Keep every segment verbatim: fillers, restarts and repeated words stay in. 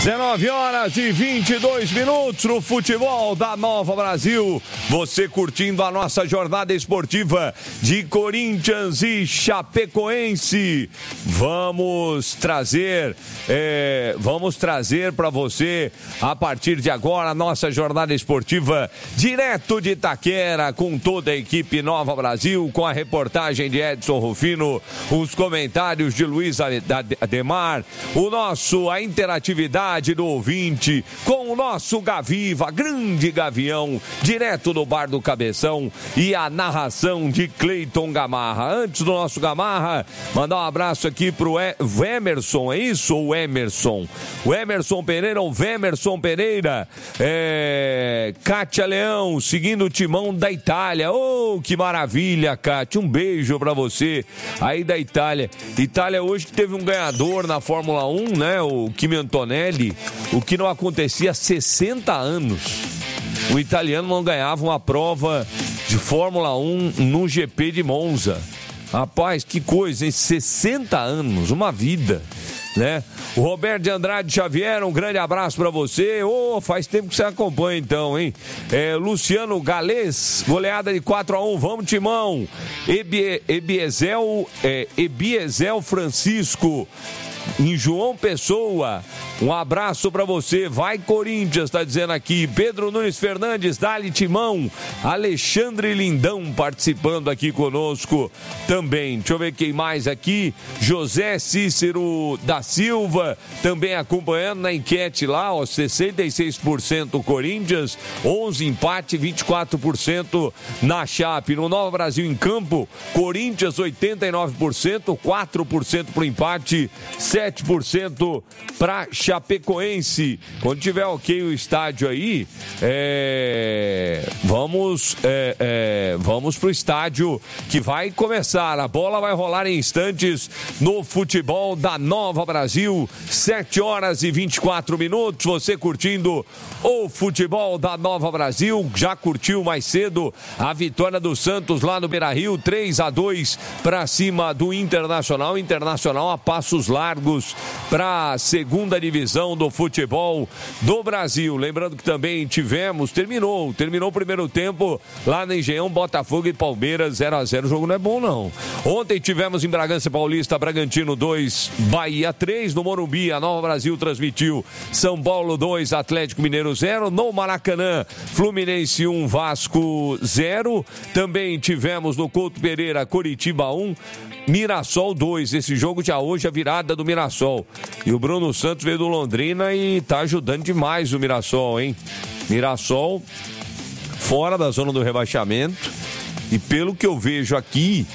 dezenove horas e vinte e dois minutos no futebol da Nova Brasil. Você curtindo a nossa jornada esportiva de Corinthians e Chapecoense. Vamos trazer, é, vamos trazer para você a partir de agora a nossa jornada esportiva direto de Itaquera com toda a equipe Nova Brasil, com a reportagem de Edson Rufino, os comentários de Luiz Ademar, o nosso, a interatividade do ouvinte com o nosso Gaviva, grande Gavião, direto do Bar do Cabeção, e a narração de Cleiton Gamarra. Antes do nosso Gamarra, mandar um abraço aqui pro Emerson, é isso? Ou Emerson? O Emerson Pereira, ou Emerson Pereira, é... Kátia Leão, seguindo o timão da Itália. Oh, que maravilha, Kátia, um beijo pra você aí da Itália. Itália hoje que teve um ganhador na Fórmula um, né, o Kimi Antonelli, o que não acontecia há sessenta anos. O italiano não ganhava uma prova de Fórmula um no G P de Monza. Rapaz, que coisa, hein? sessenta anos, uma vida, né? O Roberto de Andrade Xavier, um grande abraço pra você. Ô, oh, faz tempo que você acompanha então, hein? É, Luciano Galês, goleada de quatro a um, vamos Timão. Ebie, Ebiezel, é, Ebiezel Francisco, em João Pessoa, um abraço pra você. Vai Corinthians, tá dizendo aqui. Pedro Nunes Fernandes, Dali Timão. Alexandre Lindão participando aqui conosco também. Deixa eu ver quem mais aqui. José Cícero da Silva também acompanhando na enquete lá, ó, sessenta e seis por cento Corinthians, onze empate, vinte e quatro por cento na Chape. No Nova Brasil em campo, Corinthians oitenta e nove por cento, quatro por cento pro empate, sete por cento para Chapecoense. Quando tiver ok o estádio aí, é... vamos é, é... vamos pro estádio que vai começar. A bola vai rolar em instantes no futebol da Nova Brasil. sete horas e vinte e quatro minutos. Você curtindo o futebol da Nova Brasil. Já curtiu mais cedo a vitória do Santos lá no Beira-Rio, três a dois para cima do Internacional. Internacional a passos largos para a segunda divisão do futebol do Brasil. Lembrando que também tivemos, terminou, terminou o primeiro tempo lá no Engenhão, Botafogo e Palmeiras zero a zero. O jogo não é bom não. Ontem tivemos em Bragança Paulista, Bragantino dois, Bahia três. No Morumbi, a Nova Brasil transmitiu São Paulo dois, Atlético Mineiro zero. No Maracanã, Fluminense um, Vasco zero. Também tivemos no Couto Pereira, Coritiba um, Mirassol dois. Esse jogo já hoje, a virada do Mirassol. E o Bruno Santos veio do Londrina e tá ajudando demais o Mirassol, hein? Mirassol fora da zona do rebaixamento. E pelo que eu vejo aqui,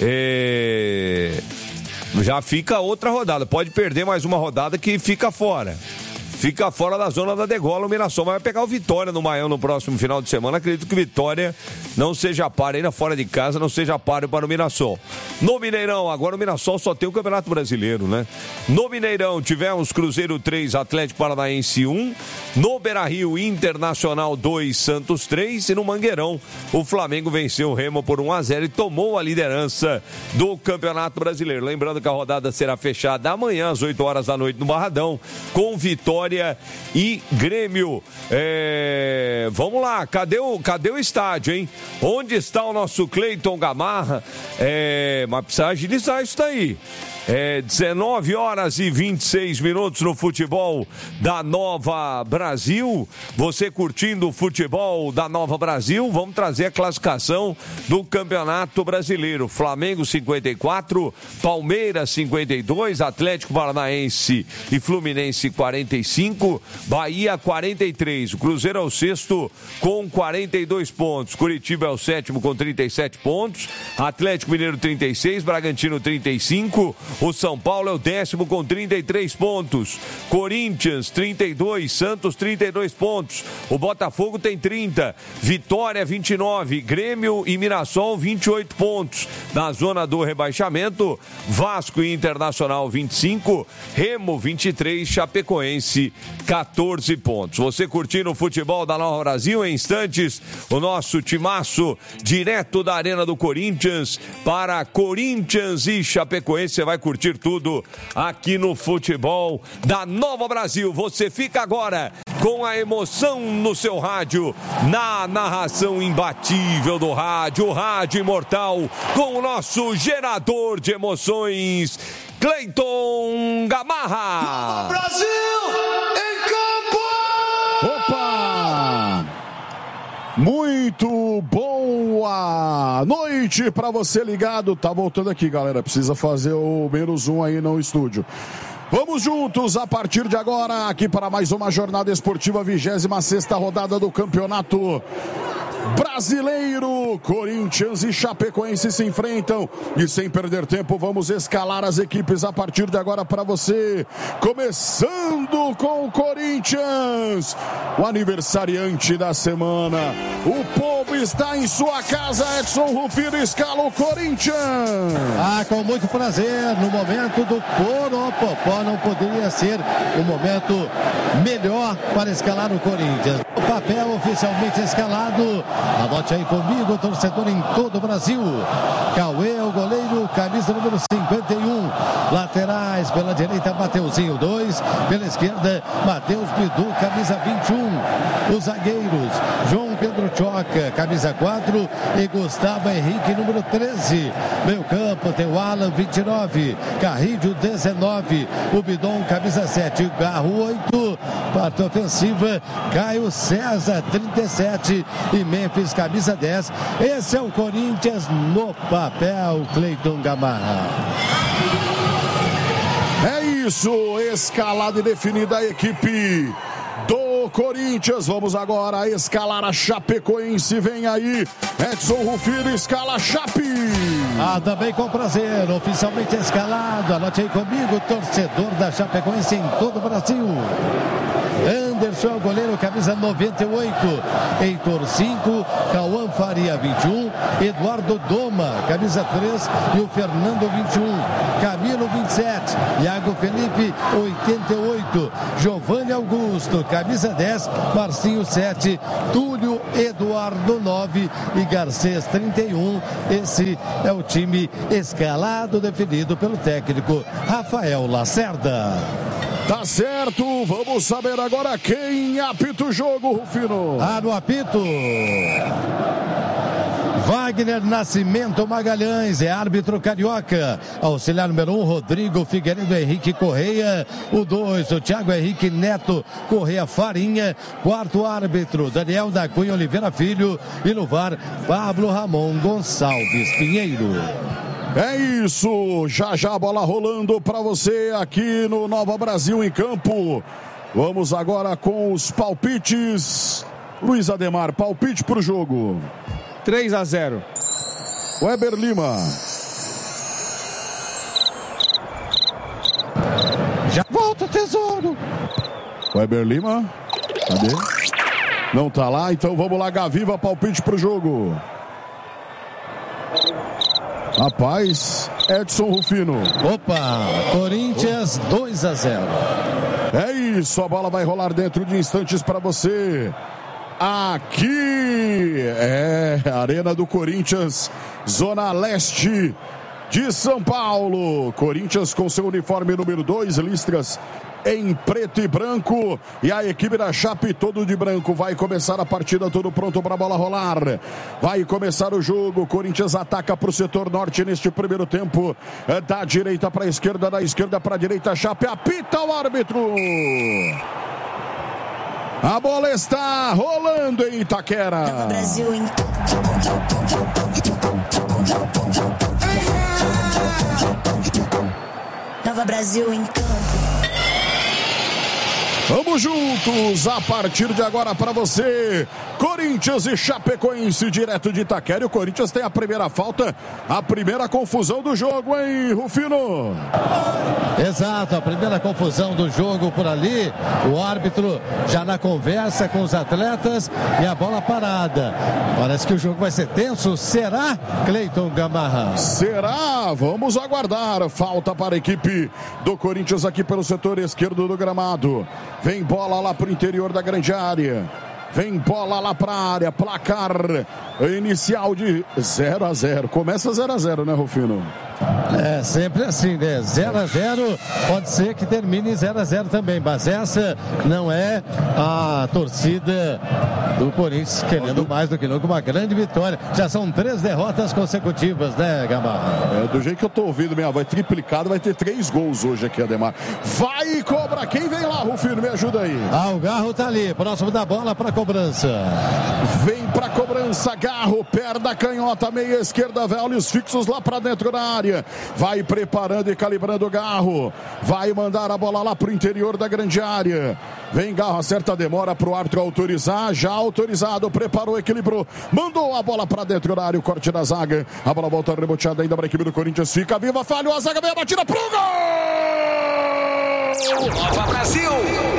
é... já fica outra rodada. Pode perder mais uma rodada que fica fora. Fica fora da zona da degola o Mirassol. Vai pegar o Vitória no Maião no próximo final de semana. Acredito que o Vitória não seja páreo, ainda fora de casa, não seja páreo para o Mirassol. No Mineirão, agora o Mirassol só tem o Campeonato Brasileiro, né? No Mineirão tivemos Cruzeiro três, Atlético Paranaense um. No Beira-Rio, Internacional dois, Santos três. E no Mangueirão, o Flamengo venceu o Remo por um a zero e tomou a liderança do Campeonato Brasileiro. Lembrando que a rodada será fechada amanhã às oito horas da noite no Barradão, com Vitória e Grêmio. É... Vamos lá, cadê o, cadê o estádio, hein? Onde está o nosso Cleiton Gamarra? É... Mas precisa agilizar isso daí. É, dezenove horas e vinte e seis minutos no futebol da Nova Brasil. Você curtindo o futebol da Nova Brasil? Vamos trazer a classificação do Campeonato Brasileiro. Flamengo cinquenta e quatro, Palmeiras cinquenta e dois, Atlético Paranaense e Fluminense quarenta e cinco, Bahia quarenta e três. O Cruzeiro é o sexto com quarenta e dois pontos. Curitiba é o sétimo com trinta e sete pontos. Atlético Mineiro trinta e seis, Bragantino trinta e cinco. O São Paulo é o décimo com trinta e três pontos. Corinthians, trinta e dois. Santos, trinta e dois pontos. O Botafogo tem trinta. Vitória, vinte e nove. Grêmio e Mirassol, vinte e oito pontos. Na zona do rebaixamento, Vasco e Internacional, vinte e cinco. Remo, vinte e três. Chapecoense, quatorze pontos. Você curtindo o futebol da Nova Brasil? Em instantes, o nosso timaço direto da Arena do Corinthians para Corinthians e Chapecoense. Você vai curtir tudo aqui no futebol da Nova Brasil. Você fica agora com a emoção no seu rádio, na narração imbatível do rádio, o rádio imortal, com o nosso gerador de emoções, Cleiton Gamarra. Nova Brasil em campo! Opa! Muito boa noite para você ligado. Tá voltando aqui, galera. Precisa fazer o menos um aí no estúdio. Vamos juntos a partir de agora aqui para mais uma jornada esportiva, vigésima sexta rodada do Campeonato Brasileiro. Corinthians e Chapecoense se enfrentam e sem perder tempo vamos escalar as equipes a partir de agora para você. Começando com o Corinthians, o aniversariante da semana. O povo está em sua casa. Edson Rufino escala o Corinthians. Ah, com muito prazer, no momento do Coropopó não poderia ser o momento melhor para escalar o Corinthians. O papel oficialmente escalado. Anote aí comigo, torcedor em todo o Brasil. Cauê, o goleiro, camisa número cinquenta e um. Laterais, pela direita, Mateuzinho, dois. Pela esquerda, Matheus Bidu, camisa vinte e um. Os zagueiros, João Pedro Choca, camisa quatro. E Gustavo Henrique, número treze. Meio campo, tem o Alan, vinte e nove. Carrilho, dezenove. O Bidon, camisa sete. Garro, oito. Parte ofensiva, Caio César, trinta e sete. E Memphis, camisa dez. Esse é o Corinthians no papel, Cleiton Gamarra. É isso, escalada e definida a equipe do Corinthians. Vamos agora escalar a Chapecoense. Vem aí, Edson Rufino escala a Chape. Ah, também com prazer, oficialmente escalado. Anote aí comigo, torcedor da Chapecoense em todo o Brasil. Anderson é o goleiro, camisa noventa e oito. Heitor, cinco. Cauã Faria, vinte e um. Eduardo Doma, camisa três. E o Fernando, vinte e um. Camilo, vinte e sete. Iago Felipe, oitenta e oito. Giovanni Augusto, camisa dez. Marcinho, sete. Túlio Eduardo, nove. E Garcês, trinta e um. Esse é o time escalado, definido pelo técnico Rafael Lacerda. Tá certo, vamos saber agora quem apita o jogo, Rufino. Ah, no apito, Wagner Nascimento Magalhães é árbitro carioca. Auxiliar número um, Rodrigo Figueiredo Henrique Correia. O dois, o Thiago Henrique Neto Correia Farinha. Quarto árbitro, Daniel da Cunha Oliveira Filho. E no V A R, Pablo Ramon Gonçalves Pinheiro. É isso, já já a bola rolando para você aqui no Nova Brasil em campo. Vamos agora com os palpites. Luiz Ademar, palpite pro jogo. três a zero. Weber Lima. Já volta, tesouro. Weber Lima, cadê? Não tá lá, então vamos lá, Gaviva, palpite pro jogo. Rapaz, Edson Rufino. Opa, Corinthians dois a zero. É isso, a bola vai rolar dentro de instantes para você. Aqui é a Arena do Corinthians, Zona Leste de São Paulo. Corinthians com seu uniforme número dois, listras em preto e branco, e a equipe da Chape todo de branco. Vai começar a partida, tudo pronto para a bola rolar. Vai começar o jogo. Corinthians ataca para o setor norte neste primeiro tempo, da direita para a esquerda, da esquerda para a direita. Chape apita o árbitro. A bola está rolando em Itaquera. Nova Brasil em Nova Brasil em campo. Vamos juntos a partir de agora para você. Corinthians e Chapecoense direto de Itaquera. E o Corinthians tem a primeira falta, a primeira confusão do jogo, hein, Rufino? Exato, a primeira confusão do jogo por ali. O árbitro já na conversa com os atletas e a bola parada. Parece que o jogo vai ser tenso. Será, Cleiton Gamarra? Será? Vamos aguardar. Falta para a equipe do Corinthians aqui pelo setor esquerdo do gramado. Vem bola lá para o interior da grande área. Vem bola lá para a área. Placar inicial de zero a zero. Começa zero a zero, né, Rufino? É sempre assim, né? zero a zero, pode ser que termine zero a zero também, mas essa não é a torcida do Corinthians querendo mais do que nunca uma grande vitória. Já são três derrotas consecutivas, né, Gamarra? É, do jeito que eu tô ouvindo, minha voz triplicado, vai ter três gols hoje aqui, Ademar. Vai, cobra! Quem vem lá, Rufino? Me ajuda aí. Ah, o Garro tá ali, próximo da bola pra cobrança. Vem pra cobrança, Garro, perna canhota, meia esquerda, vê olhos fixos lá pra dentro da área. Vai preparando e calibrando o Garro. Vai mandar a bola lá pro interior da grande área. Vem Garro, acerta a demora pro árbitro autorizar. Já autorizado, preparou, equilibrou. Mandou a bola pra dentro da área, o corte da zaga. A bola volta reboteada ainda para a equipe do Corinthians. Fica viva, falhou a zaga, vem a batida pro gol! Nova Brasil!